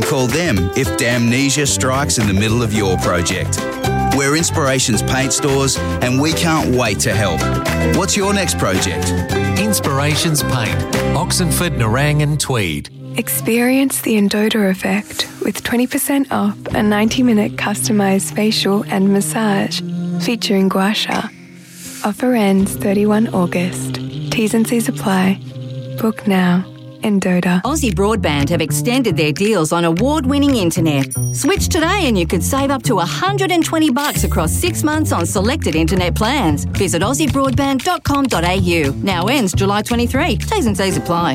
call them if damnesia strikes in the middle of your project. We're Inspirations Paint Stores and we can't wait to help. What's your next project? Inspirations Paint, Oxenford, Nerang and Tweed. Experience the Endota effect with 20% off a 90-minute customised facial and massage featuring gua sha. Offer ends 31 August. T's and C's apply. Book now. Endota. Aussie Broadband have extended their deals on award-winning internet. Switch today and you could save up to $120 across 6 months on selected internet plans. Visit aussiebroadband.com.au. Now ends July 23. T's and C's apply.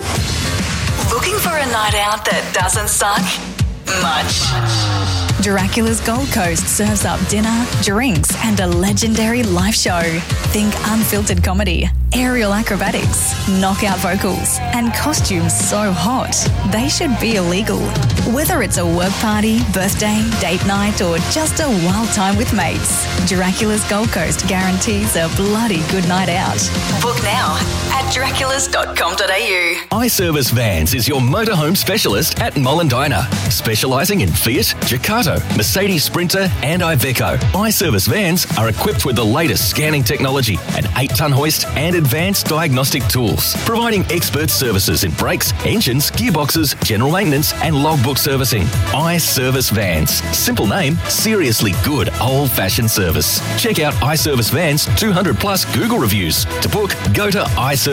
Looking for a night out that doesn't suck much? Dracula's Gold Coast serves up dinner, drinks and a legendary live show. Think unfiltered comedy, aerial acrobatics, knockout vocals and costumes so hot they should be illegal. Whether it's a work party, birthday, date night or just a wild time with mates, Dracula's Gold Coast guarantees a bloody good night out. Book now at draculas.com.au. iService Vans is your motorhome specialist at Mollendina, specialising in Fiat, Ducato, Mercedes Sprinter and Iveco. iService Vans are equipped with the latest scanning technology, an 8-tonne hoist and advanced diagnostic tools, providing expert services in brakes, engines, gearboxes, general maintenance and logbook servicing. iService Vans. Simple name, seriously good old-fashioned service. Check out iService Vans 200 plus Google reviews. To book, go to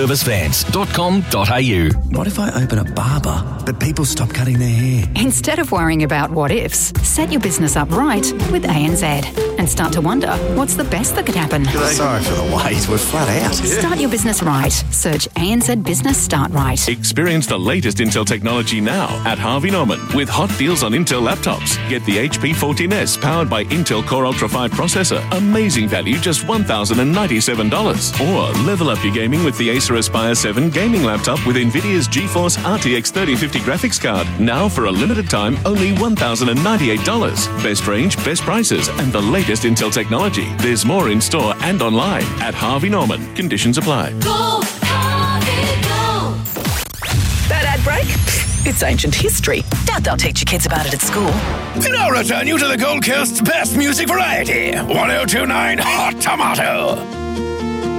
iServiceVans.com.au. What if I open a barber, but people stop cutting their hair? Instead of worrying about what ifs, set your business up right with ANZ and start to wonder what's the best that could happen. Sorry for the wait, we're flat out. Start your business right. Search ANZ Business Start Right. Experience the latest Intel technology now at Harvey Norman with hot deals on Intel laptops. Get the HP 14S powered by Intel Core Ultra 5 processor. Amazing value, just $1,097. Or level up your gaming with the Acer Aspire 7 gaming laptop with NVIDIA's GeForce RTX 3050 graphics card. Now for a limited time, only $1,098. Best range, best prices, and the latest Intel technology. There's more in store and online at Harvey Norman. Conditions apply. Go, Harvey, go. That ad break? It's ancient history. Doubt they'll teach your kids about it at school. We now return you to the Gold Coast's best music variety. 102.9 Hot Tomato.